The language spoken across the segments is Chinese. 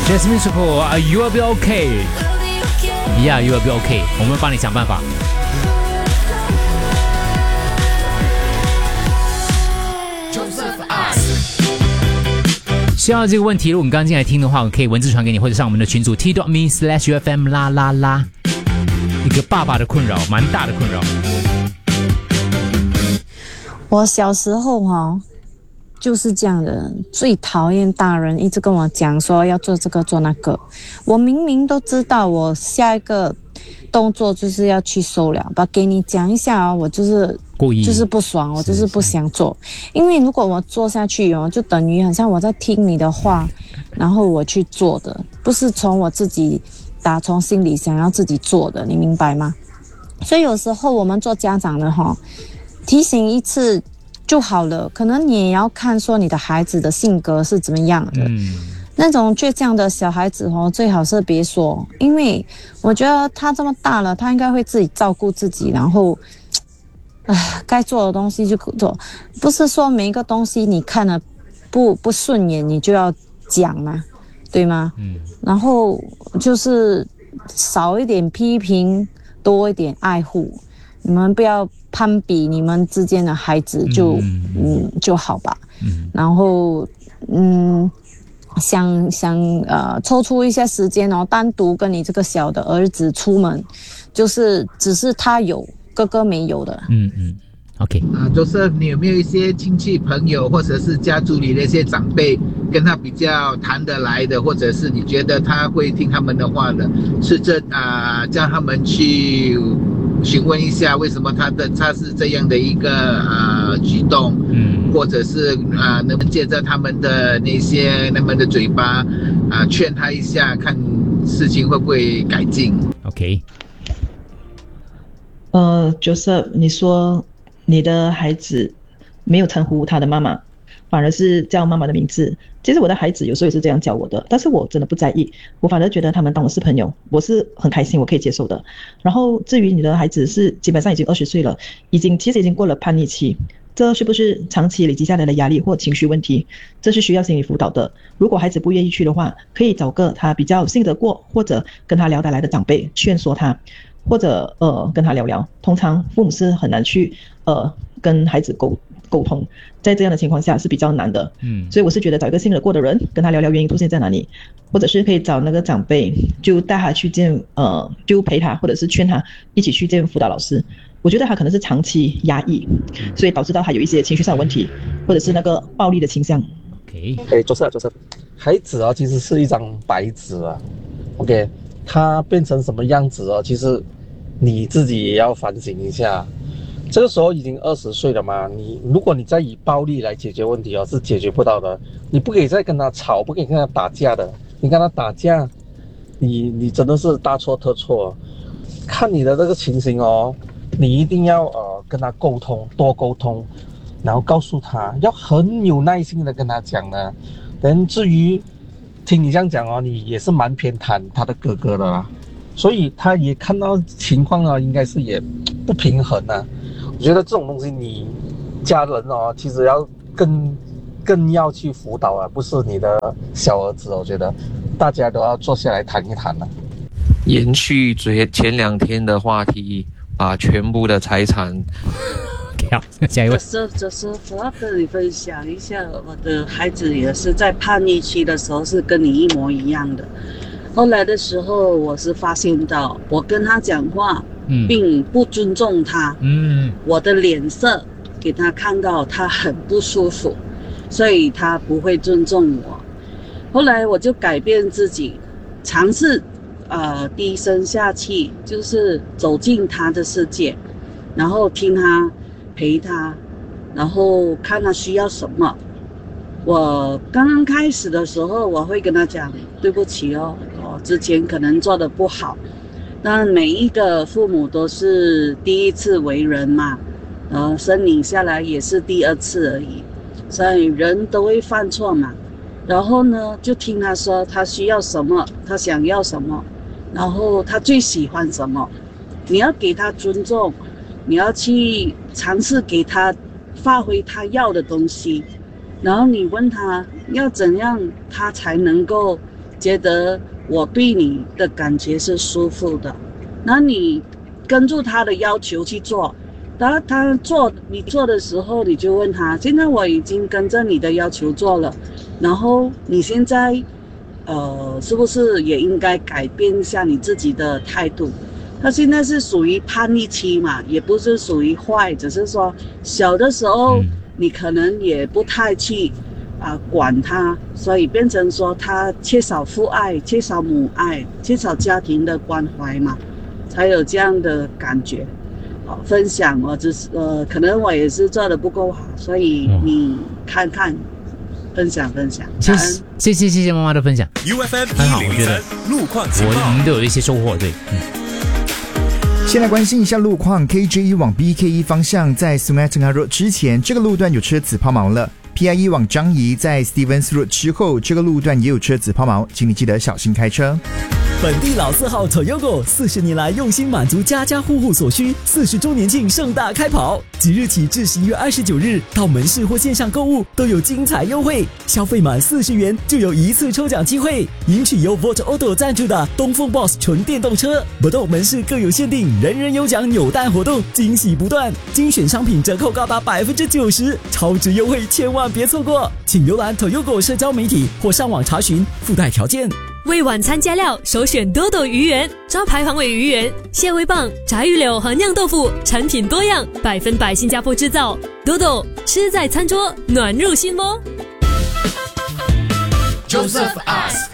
Jasmine 说过 You will be okay. Yeah, you will be okay. 我们帮你想办法。需要这个问题，如果你刚刚进来听的话，我可以文字传给你，或者上我们的群组 t.me/UFM 啦啦啦。一个爸爸的困扰，蛮大的困扰。 我小时候就是这样的，最讨厌大人一直跟我讲说要做这个做那个。我明明都知道我下一个动作就是要去收了，把给你讲一下我就是故意就是不爽，我就是不想做。因为如果我做下去就等于好像我在听你的话，然后我去做的，不是从我自己打从心里想要自己做的，你明白吗？所以有时候我们做家长的提醒一次就好了，可能你也要看说你的孩子的性格是怎么样的。那种倔强的小孩子最好是别说，因为我觉得他这么大了，他应该会自己照顾自己，然后该做的东西就做，不是说每一个东西你看了不顺眼你就要讲嘛，对吗？然后就是少一点批评，多一点爱护，你们不要攀比你们之间的孩子就好吧。然后想抽出一些时间单独跟你这个小的儿子出门，就是只是他有哥哥没有的。 OK 就是你有没有一些亲戚朋友或者是家族里的一些长辈跟他比较谈得来的，或者是你觉得他会听他们的话的，是叫他们去询问一下为什么他是这样的一个举动，或者是能不能借着他们的嘴巴劝他一下，看事情会不会改进。 OK 就是你说你的孩子没有称呼他的妈妈，反而是叫妈妈的名字。其实我的孩子有时候也是这样叫我的，但是我真的不在意，我反而觉得他们当我是朋友，我是很开心，我可以接受的。然后至于你的孩子是基本上已经20岁了，其实已经过了叛逆期，这是不是长期累积下来的压力或情绪问题，这是需要心理辅导的。如果孩子不愿意去的话，可以找个他比较信得过或者跟他聊得来的长辈劝说他，或者跟他聊聊。通常父母是很难去跟孩子沟通，在这样的情况下是比较难的。所以我是觉得找一个信得过的人跟他聊聊原因出现在哪里，或者是可以找那个长辈就带他去见就陪他或者是劝他一起去见辅导老师。我觉得他可能是长期压抑，所以导致到他有一些情绪上的问题，或者是那个暴力的倾向。 就是孩子其实是一张白纸OK， 他变成什么样子其实你自己也要反省一下。这个时候已经20岁了嘛，如果你再以暴力来解决问题是解决不到的。你不可以再跟他吵，不可以跟他打架的。你跟他打架，你真的是大错特错。看你的这个情形你一定要跟他沟通，多沟通，然后告诉他，要很有耐心的跟他讲呢。但至于听你这样讲你也是蛮偏袒他的哥哥的啦，所以他也看到情况应该是也不平衡我觉得这种东西你家人其实要更要去辅导不是你的小儿子。我觉得大家都要坐下来谈一谈延续前2天的话题，把全部的财产好，下一位。 这是我要跟你分享一下，我的孩子也是在叛逆期的时候是跟你一模一样的。后来的时候，我是发现到我跟他讲话，并不尊重他，我的脸色给他看到他很不舒服，所以他不会尊重我。后来我就改变自己，尝试低声下气，就是走进他的世界，然后听他，陪他，然后看他需要什么。我刚刚开始的时候，我会跟他讲对不起我之前可能做得不好。但每一个父母都是第一次为人嘛，生领下来也是第2次而已，所以人都会犯错嘛。然后呢，就听他说他需要什么，他想要什么，然后他最喜欢什么，你要给他尊重，你要去尝试给他发挥他要的东西。然后你问他要怎样他才能够觉得我对你的感觉是舒服的，那你跟住他的要求去做。你做的时候，你就问他，现在我已经跟着你的要求做了，然后你现在是不是也应该改变一下你自己的态度？他现在是属于叛逆期嘛，也不是属于坏，只是说小的时候你可能也不太去管他，所以变成说他缺少父爱，缺少母爱，缺少家庭的关怀嘛，才有这样的感觉。分享我只是可能我也是做的不够好，所以你看看，分享。 谢谢妈妈的分享， UFM 很好，我觉得路况情报我们都有一些收获，对。 先来关心一下路况 ，KJ1 往 BK1 方向在 Sungai Road 之前，这个路段有车子抛锚了。PI1 往张仪在 Stevens Road 之后，这个路段也有车子抛锚，请你记得小心开车。 本地老字号 Toyota 40年来用心满足家家户户所需，40周年庆盛大开跑，即日起至11月29日，到门市或线上购物都有精彩优惠，消费满40元就有一次抽奖机会，赢取由 Volt Auto 赞助的东风 Boss 纯电动车。不动门市各有限定，人人有奖扭蛋活动，惊喜不断，精选商品折扣高达90%，超值优惠千万别错过，请浏览 Toyota 社交媒体或上网查询，附带条件。 为晚餐加料，首选多多鱼圆，招牌黄尾鱼圆、蟹味棒、炸鱼柳和酿豆腐，产品多样，100%新加坡制造。多多吃在餐桌，暖入心窝。 Joseph Ask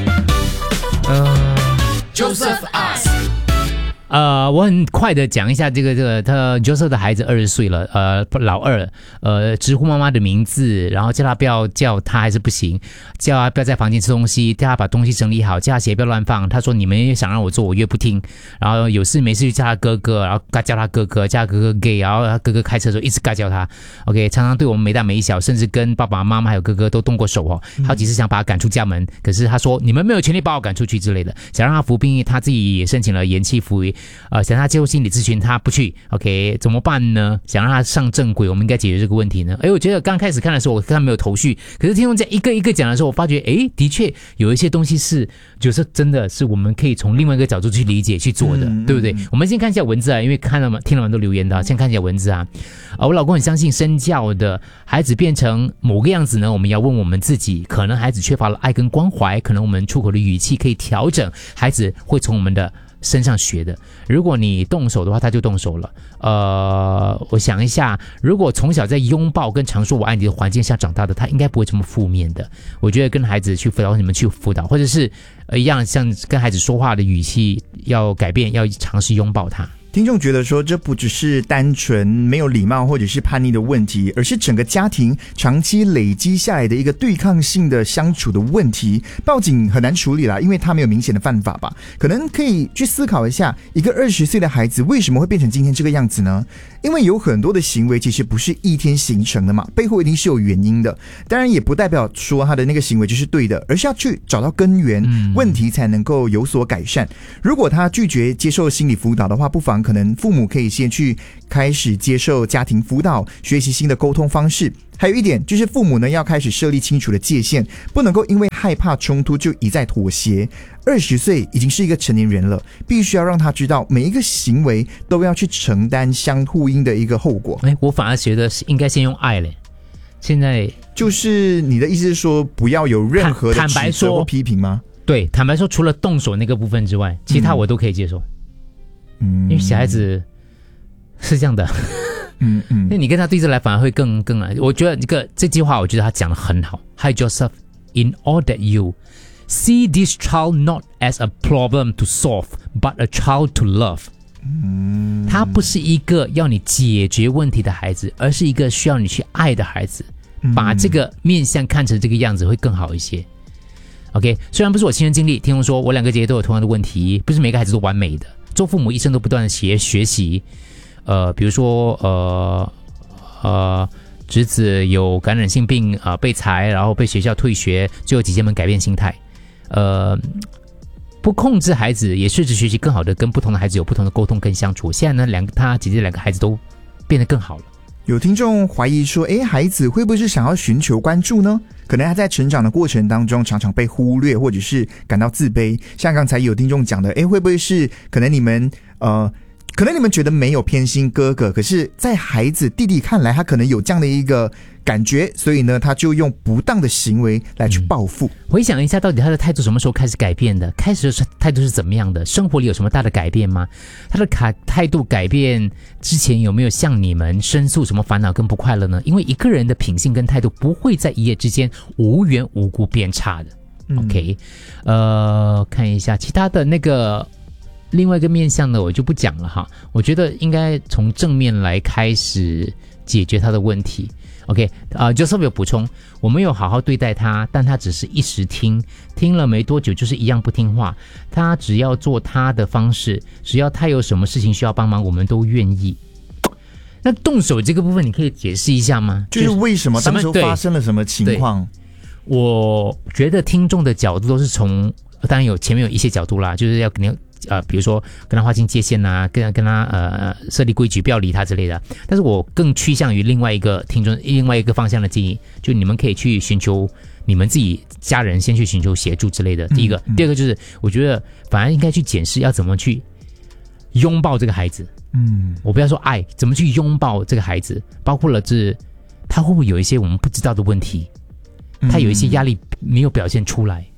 Joseph Ask 我很快的讲一下这个他 Joseph 的孩子20岁了，老二，直呼妈妈的名字，然后叫他不要叫他还是不行，叫他不要在房间吃东西，叫他把东西整理好，叫他鞋不要乱放。他说你们想让我做，我越不听。然后有事没事就叫他哥哥，然后叫他哥哥 gay， 然后他哥哥开车的时候一直尬叫他 ，OK， 常常对我们没大没小，甚至跟爸爸妈妈还有哥哥都动过手哦，好几次想把他赶出家门，可是他说你们没有权利把我赶出去之类的，想让他服兵役，他自己也申请了延期服役。想让他接受心理咨询，他不去 ，OK， 怎么办呢？想让他上正轨，我们应该解决这个问题呢？我觉得刚开始看的时候，我看没有头绪，可是听众在一个一个讲的时候，我发觉，的确有一些东西是，就是真的是我们可以从另外一个角度去理解去做的，对不对？我们先看一下文字啊，因为听了蛮多留言的，先看一下文字啊。我老公很相信身教的孩子变成某个样子呢，我们要问我们自己，可能孩子缺乏了爱跟关怀，可能我们出口的语气可以调整，孩子会从我们的身上学的。如果你动手的话，他就动手了。我想一下，如果从小在拥抱跟常说我爱你的环境下长大的，他应该不会这么负面的。我觉得跟孩子去辅导，你们去辅导，或者是一样像跟孩子说话的语气要改变，要尝试拥抱他。 听众觉得说，这不只是单纯没有礼貌或者是叛逆的问题，而是整个家庭长期累积下来的一个对抗性的相处的问题。报警很难处理啦，因为他没有明显的犯法吧？可能可以去思考一下，一个20岁的孩子为什么会变成今天这个样子呢？因为有很多的行为其实不是一天形成的嘛，背后一定是有原因的。当然也不代表说他的那个行为就是对的，而是要去找到根源，问题才能够有所改善。如果他拒绝接受心理辅导的话，不妨可能父母可以先去开始接受家庭辅导，学习新的沟通方式。还有一点就是父母呢要开始设立清楚的界限，不能够因为害怕冲突就一再妥协。20岁已经是一个成年人了，必须要让他知道每一个行为都要去承担相呼应的一个后果。 我反而觉得应该先用爱嘞。现在就是你的意思是说不要有任何的指责或批评吗？ 对，坦白说除了动手那个部分之外，其他我都可以接受。因为小孩子是这样的，那你跟他对着来反而会更我觉得这句话我觉得他讲得很好。Hide yourself in all that you see this child not as a problem to solve, but a child to love。他不是一个要你解决问题的孩子，而是一个需要你去爱的孩子。把这个面向看成这个样子会更好一些。OK， 虽然不是我亲身经历，听说我2个姐姐都有同样的问题，不是每个孩子都完美的。做父母一生都不断的学习，比如说侄子有感染性病被裁，然后被学校退学，最后姐姐们改变心态，不控制孩子，也试着学习更好的跟不同的孩子有不同的沟通跟相处。现在呢，他姐姐2个孩子都变得更好了， 有听众怀疑说，孩子会不会是想要寻求关注呢？可能他在成长的过程当中常常被忽略，或者是感到自卑。像刚才有听众讲的，会不会是可能你们觉得没有偏心哥哥，可是在孩子弟弟看来，他可能有这样的一个感觉，所以呢，他就用不当的行为来去报复。 回想一下，到底他的态度什么时候开始改变的？开始的态度是怎么样的？生活里有什么大的改变吗？他的态度改变之前有没有向你们申诉什么烦恼跟不快乐呢？因为一个人的品性跟态度不会在一夜之间无缘无故变差的。OK， 看一下其他的那个。另外一个面向呢，我就不讲了哈。我觉得应该从正面来开始解决他的问题。OK， Joseph 有补充，我们有好好对待他，但他只是一时听了没多久，就是一样不听话。他只要做他的方式，只要他有什么事情需要帮忙，我们都愿意。那动手这个部分，你可以解释一下吗？ 就是为什么当时发生了什么情况？ 我觉得听众的角度都是从，当然前面有一些角度啦，就是要肯定。比如说跟他划清界限啊，跟他设立规矩，不要理他之类的。但是我更趋向于另外一个听众另外一个方向的建议，就你们可以去寻求你们自己家人先去寻求协助之类的。第一个，第二个就是我觉得反而应该去检视要怎么去拥抱这个孩子。我不要说爱，怎么去拥抱这个孩子，包括了他会不会有一些我们不知道的问题，他有一些压力没有表现出来。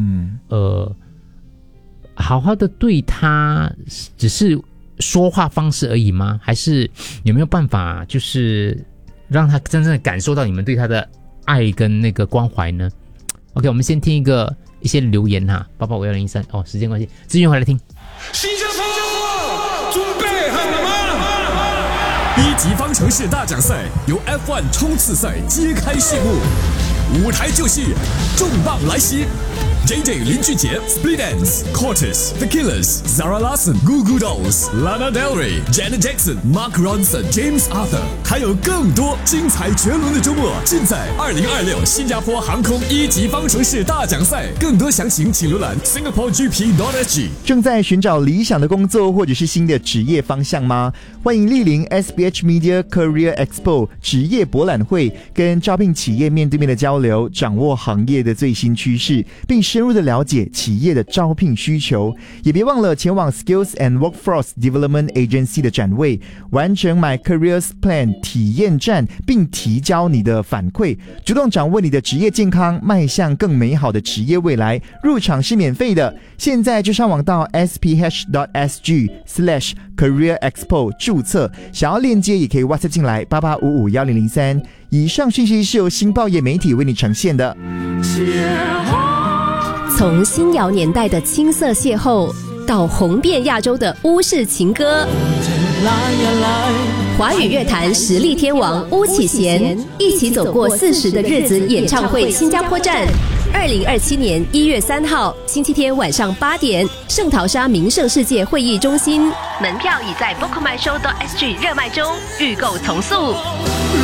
好好的对他，只是说话方式而已吗？还是有没有办法，就是让他真正的感受到你们对他的爱跟那个关怀呢 ？OK， 我们先听一些留言哈，885113时间关系，资讯回来听。 新加坡准备好了吗？ 一级方程式大奖赛由 F1 冲刺赛揭开序幕，舞台就是重磅来袭。JJ 林俊杰 Split Ends Cortez The Killers Zara Larsson Goo Goo Dolls Lana Del Rey Janet Jackson Mark Ronson James Arthur 还有更多精彩绝伦的周末尽在2026新加坡航空一级方程式大奖赛，更多详情请浏览 singaporegp.sg。 正在寻找理想的工作或者是新的职业方向吗？欢迎莅临 SBH Media Career Expo 职业博览会，跟招聘企业面对面的交流，掌握行业的最新趋势，并深入的了解企业的招聘需求。也别忘了前往 Skills and Workforce Development Agency 的展位，完成 My Careers Plan 体验站，并提交你的反馈，主动掌握你的职业健康，迈向更美好的职业未来。入场是免费的，现在就上网到 sph.sg/Career Expo 注册，想要链接也可以 WhatsApp 进来88551003。以上讯息是由新报业媒体为你呈现的。 从新谣年代的青涩邂逅，到红遍亚洲的巫式情歌，华语乐坛实力天王巫启贤一起走过40的日子演唱会新加坡站，2027年1月3号星期天晚上8点，圣淘沙名胜世界会议中心，门票已在 bookmyshow.sg 热卖中，预购从速。